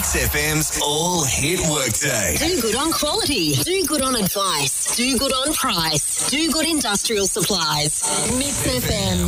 Mix FM's all hit workday. Do good on quality. Do good on advice. Do good on price. Do good industrial supplies. Mix FM.